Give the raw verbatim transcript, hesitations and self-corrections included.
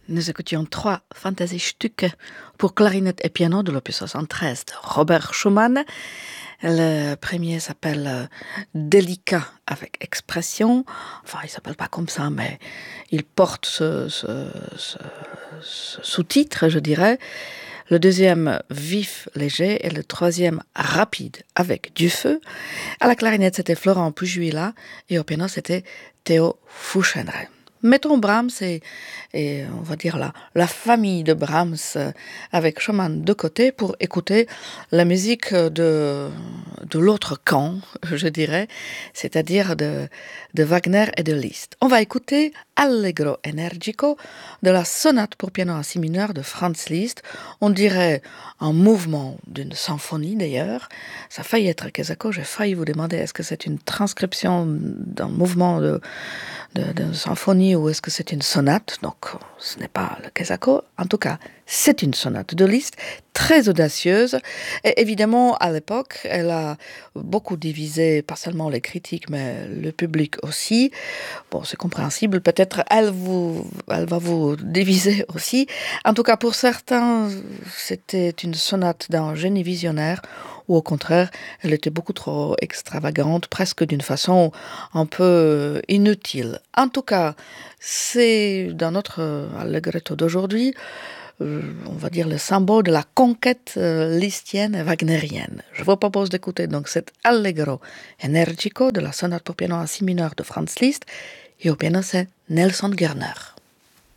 Nous écoutions trois Fantasiestücke pour clarinette et piano de l'opus soixante-treize de Robert Schumann. Le premier s'appelle euh, Délicat avec expression. Enfin, il s'appelle pas comme ça, mais il porte ce, ce, ce, ce sous-titre, je dirais. Le deuxième, vif, léger. Et le troisième, rapide, avec du feu. À la clarinette, c'était Florent Pujuila. Et au piano, c'était Théo Fouchenray. Mettons Brahms et, et on va dire la, la famille de Brahms euh, avec Schumann de côté pour écouter la musique de, de l'autre camp, je dirais, c'est-à-dire de, de Wagner et de Liszt. On va écouter Allegro Energico de la sonate pour piano à si mineur de Franz Liszt. On dirait un mouvement d'une symphonie d'ailleurs. Ça a failli être Kesako. J'ai failli vous demander est-ce que c'est une transcription d'un mouvement de De, de symphonie ou est-ce que c'est une sonate? Donc, ce n'est pas le Kesako. En tout cas, c'est une sonate de Liszt, très audacieuse. Et évidemment, à l'époque, elle a beaucoup divisé, pas seulement les critiques, mais le public aussi. Bon, c'est compréhensible. Peut-être elle, vous, elle va vous diviser aussi. En tout cas, pour certains, c'était une sonate d'un génie visionnaire ou au contraire, elle était beaucoup trop extravagante, presque d'une façon un peu inutile. En tout cas, c'est dans notre allegretto d'aujourd'hui, euh, on va dire le symbole de la conquête euh, lisztienne et wagnérienne. Je vous propose d'écouter donc cet Allegro Energico de la sonate pour piano à si mineur de Franz Liszt, et au piano c'est Nelson Gerner.